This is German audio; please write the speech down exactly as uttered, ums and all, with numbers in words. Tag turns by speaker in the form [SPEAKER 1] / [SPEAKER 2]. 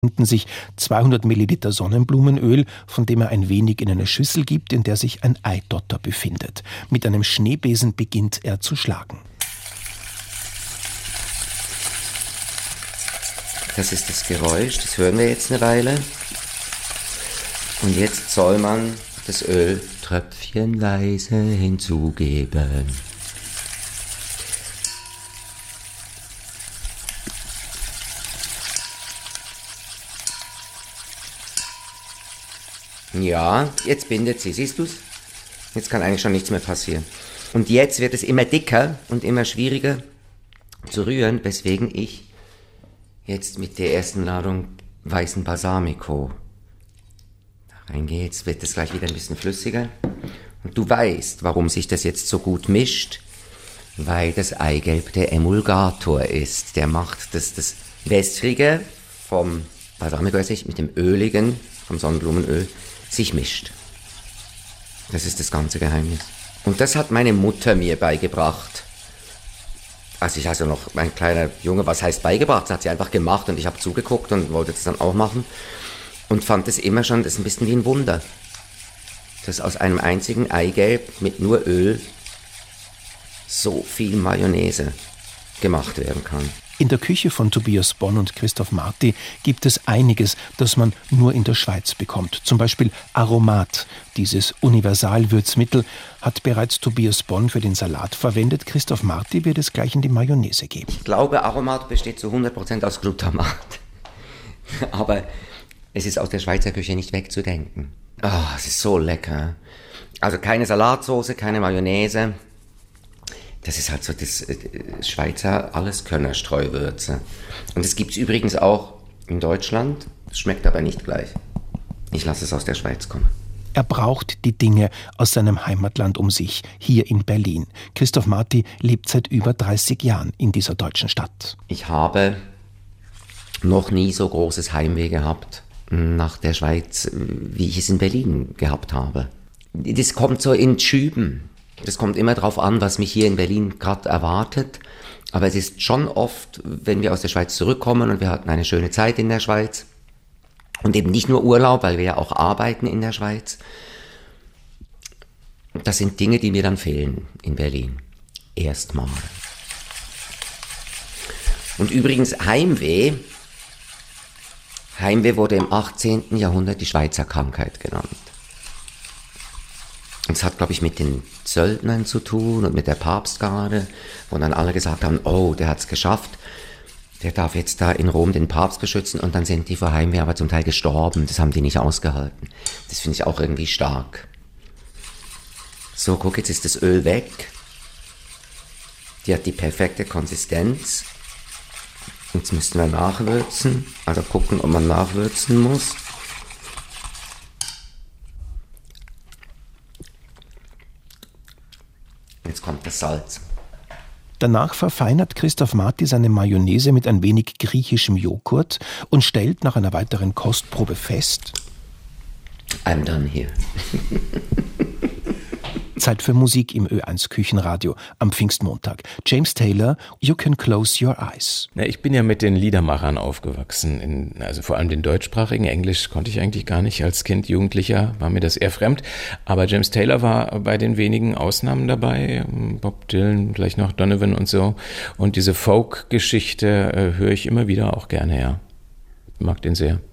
[SPEAKER 1] Finden sich zweihundert Milliliter Sonnenblumenöl, von dem er ein wenig in eine Schüssel gibt, in der sich ein Eidotter befindet. Mit einem Schneebesen beginnt er zu schlagen.
[SPEAKER 2] Das ist das Geräusch, das hören wir jetzt eine Weile. Und jetzt soll man das Öl tröpfchenweise hinzugeben. Ja, jetzt bindet sie, siehst du's? Jetzt kann eigentlich schon nichts mehr passieren. Und jetzt wird es immer dicker und immer schwieriger zu rühren, weswegen ich jetzt mit der ersten Ladung weißen Balsamico da reingehe. Jetzt wird es gleich wieder ein bisschen flüssiger. Und du weißt, warum sich das jetzt so gut mischt, weil das Eigelb der Emulgator ist. Der macht das, das Wässrige vom Balsamico mit dem Öligen, vom Sonnenblumenöl, sich mischt. Das ist das ganze Geheimnis. Und das hat meine Mutter mir beigebracht. Als ich also noch ein kleiner Junge, was heißt beigebracht? Das hat sie einfach gemacht und ich habe zugeguckt und wollte das dann auch machen. Und fand es immer schon, das ist ein bisschen wie ein Wunder, dass aus einem einzigen Eigelb mit nur Öl so viel Mayonnaise gemacht werden kann.
[SPEAKER 1] In der Küche von Tobias Bonn und Christoph Marti gibt es einiges, das man nur in der Schweiz bekommt. Zum Beispiel Aromat. Dieses Universalwürzmittel hat bereits Tobias Bonn für den Salat verwendet. Christoph Marti wird es gleich in die Mayonnaise geben.
[SPEAKER 2] Ich glaube, Aromat besteht zu hundert Prozent aus Glutamat. Aber es ist aus der Schweizer Küche nicht wegzudenken. Ah, oh, es ist so lecker. Also keine Salatsauce, keine Mayonnaise. Das ist halt so das äh, Schweizer Alleskönner-Streuwürze. Und das gibt es übrigens auch in Deutschland. Das schmeckt aber nicht gleich. Ich lasse es aus der Schweiz kommen.
[SPEAKER 1] Er braucht die Dinge aus seinem Heimatland um sich, hier in Berlin. Christoph Marti lebt seit über dreißig Jahren in dieser deutschen Stadt.
[SPEAKER 2] Ich habe noch nie so großes Heimweh gehabt nach der Schweiz, wie ich es in Berlin gehabt habe. Das kommt so in Schüben. Das kommt immer darauf an, was mich hier in Berlin gerade erwartet. Aber es ist schon oft, wenn wir aus der Schweiz zurückkommen und wir hatten eine schöne Zeit in der Schweiz und eben nicht nur Urlaub, weil wir ja auch arbeiten in der Schweiz. Das sind Dinge, die mir dann fehlen in Berlin. Erstmal. Und übrigens Heimweh. Heimweh wurde im achtzehnten Jahrhundert die Schweizer Krankheit genannt. Und es hat, glaube ich, mit den Söldnern zu tun und mit der Papstgarde, wo dann alle gesagt haben, oh, der hat es geschafft, der darf jetzt da in Rom den Papst beschützen und dann sind die vor Heimweh aber zum Teil gestorben, das haben die nicht ausgehalten. Das finde ich auch irgendwie stark. So, guck, jetzt ist das Öl weg. Die hat die perfekte Konsistenz. Jetzt müssten wir nachwürzen, also gucken, ob man nachwürzen muss. Jetzt kommt das Salz.
[SPEAKER 1] Danach verfeinert Christoph Marti seine Mayonnaise mit ein wenig griechischem Joghurt und stellt nach einer weiteren Kostprobe fest:
[SPEAKER 2] I'm done here.
[SPEAKER 1] Zeit für Musik im Ö eins Küchenradio am Pfingstmontag. James Taylor, You Can Close Your Eyes.
[SPEAKER 3] Na, ich bin ja mit den Liedermachern aufgewachsen, in, also vor allem den deutschsprachigen. Englisch konnte ich eigentlich gar nicht als Kind, Jugendlicher, war mir das eher fremd. Aber James Taylor war bei den wenigen Ausnahmen dabei, Bob Dylan, vielleicht noch Donovan und so. Und diese Folk-Geschichte äh, höre ich immer wieder auch gerne her. Ich mag den sehr.